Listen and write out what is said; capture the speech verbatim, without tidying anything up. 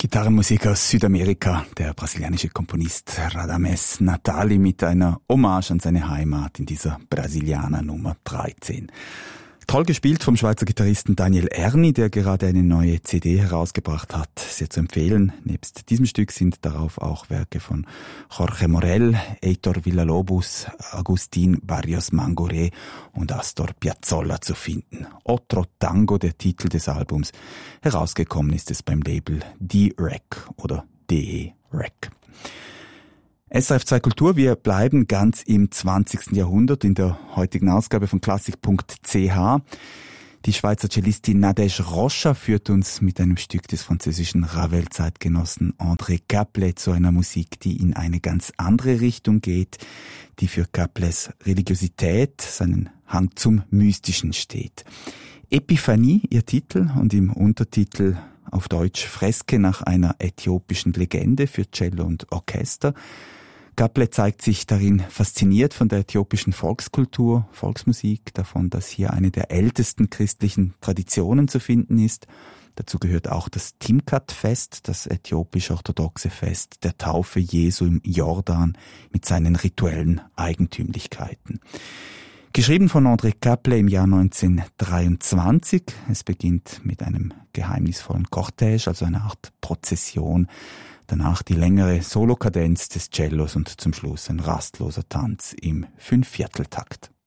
Gitarrenmusik aus Südamerika, der brasilianische Komponist Radamés Natali mit einer Hommage an seine Heimat in dieser Brasilianer Nummer dreizehn. Toll gespielt vom Schweizer Gitarristen Daniel Erni, der gerade eine neue C D herausgebracht hat. Sehr zu empfehlen. Nebst diesem Stück sind darauf auch Werke von Jorge Morel, Heitor Villa-Lobos, Agustín Barrios Mangoré und Astor Piazzolla zu finden. Otro Tango, der Titel des Albums. Herausgekommen ist es beim Label D-Rec oder D-E-Rec. S R F zwei Kultur, wir bleiben ganz im zwanzigsten Jahrhundert in der heutigen Ausgabe von Klassik punkt c h. Die Schweizer Cellistin Nadège Rocha führt uns mit einem Stück des französischen Ravel-Zeitgenossen André Caplet zu einer Musik, die in eine ganz andere Richtung geht, die für Caplets Religiosität, seinen Hang zum Mystischen steht. Epiphanie, ihr Titel, und im Untertitel auf Deutsch Freske nach einer äthiopischen Legende für Cello und Orchester. Caplet zeigt sich darin fasziniert von der äthiopischen Volkskultur, Volksmusik, davon, dass hier eine der ältesten christlichen Traditionen zu finden ist. Dazu gehört auch das Timkat-Fest, das äthiopisch-orthodoxe Fest der Taufe Jesu im Jordan mit seinen rituellen Eigentümlichkeiten. Geschrieben von André Caplet im Jahr neunzehnhundertdreiundzwanzig. Es beginnt mit einem geheimnisvollen Cortège, also einer Art Prozession. Danach die längere Solokadenz des Cellos und zum Schluss ein rastloser Tanz im Fünfvierteltakt.